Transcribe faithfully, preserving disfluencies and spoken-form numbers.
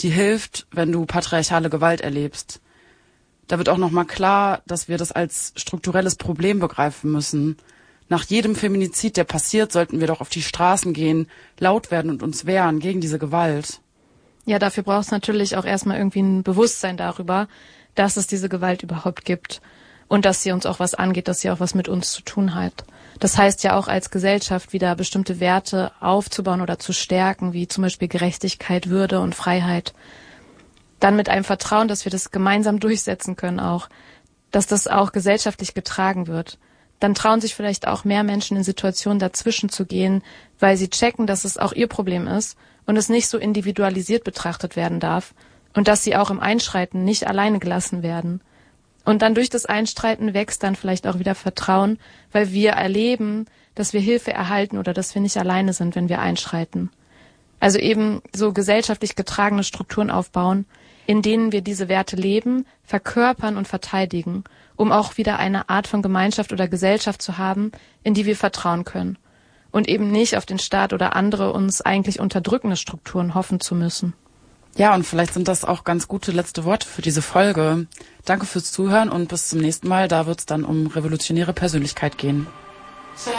die hilft, wenn du patriarchale Gewalt erlebst. Da wird auch nochmal klar, dass wir das als strukturelles Problem begreifen müssen. Nach jedem Feminizid, der passiert, sollten wir doch auf die Straßen gehen, laut werden und uns wehren gegen diese Gewalt. Ja, dafür braucht es natürlich auch erstmal irgendwie ein Bewusstsein darüber, dass es diese Gewalt überhaupt gibt und dass sie uns auch was angeht, dass sie auch was mit uns zu tun hat. Das heißt ja auch als Gesellschaft wieder bestimmte Werte aufzubauen oder zu stärken, wie zum Beispiel Gerechtigkeit, Würde und Freiheit. Dann mit einem Vertrauen, dass wir das gemeinsam durchsetzen können auch, dass das auch gesellschaftlich getragen wird. Dann trauen sich vielleicht auch mehr Menschen in Situationen dazwischen zu gehen, weil sie checken, dass es auch ihr Problem ist und es nicht so individualisiert betrachtet werden darf und dass sie auch im Einschreiten nicht alleine gelassen werden. Und dann durch das Einstreiten wächst dann vielleicht auch wieder Vertrauen, weil wir erleben, dass wir Hilfe erhalten oder dass wir nicht alleine sind, wenn wir einschreiten. Also eben so gesellschaftlich getragene Strukturen aufbauen, in denen wir diese Werte leben, verkörpern und verteidigen, um auch wieder eine Art von Gemeinschaft oder Gesellschaft zu haben, in die wir vertrauen können. Und eben nicht auf den Staat oder andere uns eigentlich unterdrückende Strukturen hoffen zu müssen. Ja, und vielleicht sind das auch ganz gute letzte Worte für diese Folge. Danke fürs Zuhören und bis zum nächsten Mal. Da wird es dann um revolutionäre Persönlichkeit gehen.